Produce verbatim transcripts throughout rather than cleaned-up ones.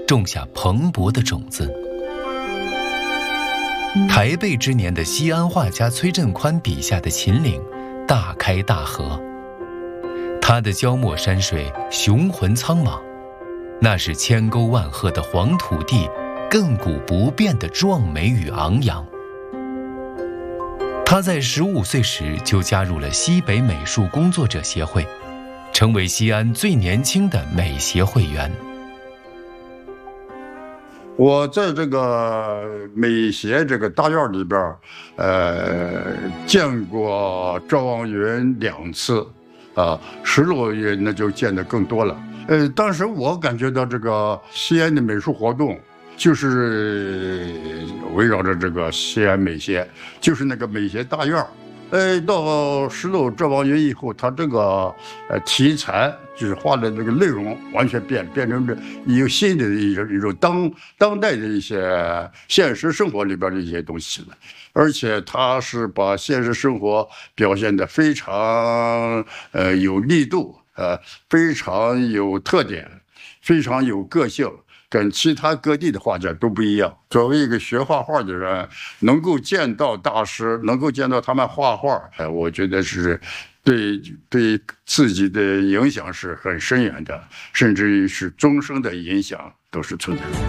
种下蓬勃的种子。台北之年的西安画家崔振宽笔下的秦岭大开大合，他的焦墨山水雄浑苍茫，那是千沟万壑的黄土地亘古不变的壮美与昂扬。他在十五岁时就加入了西北美术工作者协会，成为西安最年轻的美协会员。 我在这个美协这个大院里边，呃，见过赵望云两次，啊，石lộ云那就见得更多了。呃，当时我感觉到这个西安的美术活动，就是围绕着这个西安美协，就是那个美协大院。呃，到石lộ赵望云以后，他这个呃题材就是画的这个内容完全变，变成这一个新的一种一种当当代的一些现实生活里边的一些东西了，而且他是把现实生活表现得非常呃有力度，呃非常有特点，非常有个性。跟其他各地的画家都不一样。作为一个学画画的人，能够见到大师，能够见到他们画画，哎，我觉得是对对自己的影响是很深远的，甚至于是终生的影响都是存在的。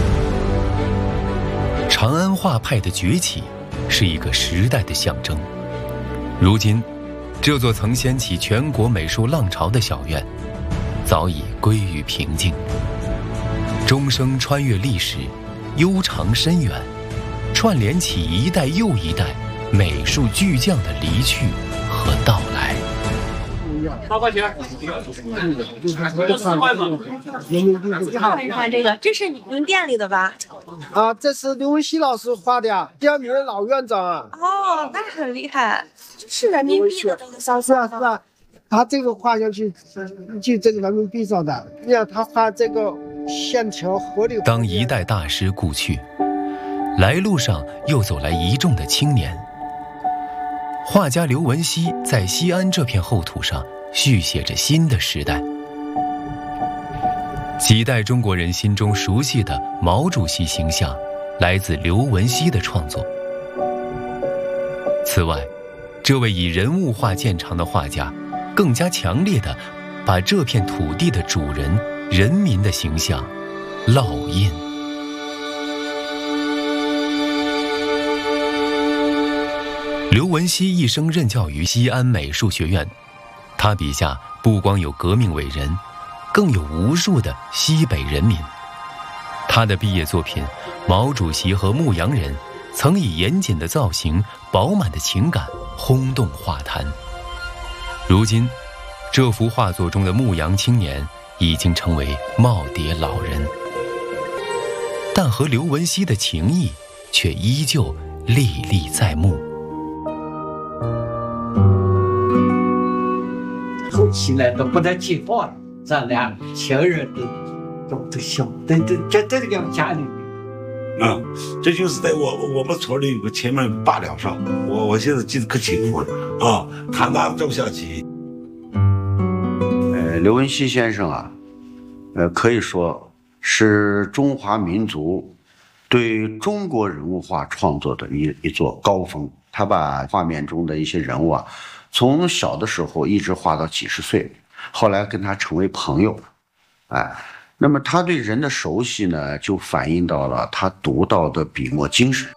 长安画派的崛起是一个时代的象征。如今，这座曾掀起全国美术浪潮的小院，早已归于平静。钟声穿越历史，悠长深远，串联起一代又一代美术巨匠的离去和到来。 八块钱， 看一看这个，这是你们店里的吧？ 啊，这是刘文熙老师画的，第二名的老院长啊。 哦，那很厉害，这是人民币的这个肖像。 是啊是啊，他这个画上去就这个人民币上的，你看他画这个线条合理。 当一代大师故去，来路上又走来一众的青年。画家刘文熙在西安这片厚土上续写着新的时代。几代中国人心中熟悉的毛主席形象，来自刘文熙的创作。此外，这位以人物画见长的画家，更加强烈地把这片土地的主人、人民的形象烙印。刘文熙一生任教于西安美术学院，他笔下不光有革命伟人，更有无数的西北人民。他的毕业作品《毛主席和牧羊人》曾以严谨的造型、饱满的情感轰动画坛。如今，这幅画作中的牧羊青年已经成为耄耋老人，但和刘文熙的情谊却依旧历历在目。 后期呢都不能进货了，咱俩亲人都都都笑，都都这这个家里。 啊，这就是在我我们村里有个前面八两上，我我现在记得可清楚了啊。他拿照相机。 呃，刘文熙先生啊，呃，可以说是中华民族对中国人物画创作的一一座高峰。他把画面中的一些人物啊，从小的时候一直画到几十岁，后来跟他成为朋友，哎。那么他对人的熟悉呢，就反映到了他独到的笔墨精神。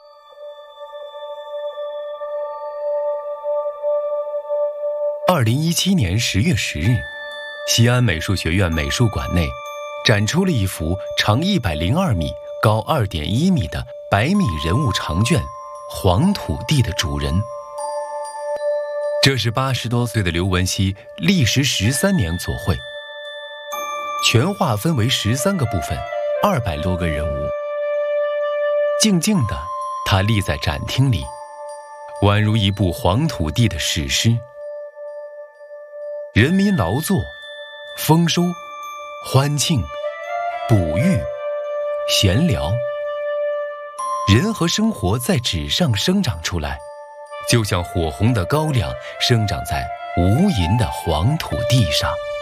二零一七年十月十日，西安美术学院美术馆内展出了一幅长一百零二米、高二点一米的百米人物长卷《黄土地的主人》。这是八十多岁的刘文熙历时十三年所绘。全画分为十三个部分，二百多个人物。静静的，他立在展厅里，宛如一部黄土地的史诗。人民劳作、丰收、欢庆、哺育、闲聊，人和生活在纸上生长出来，就像火红的高粱生长在无垠的黄土地上。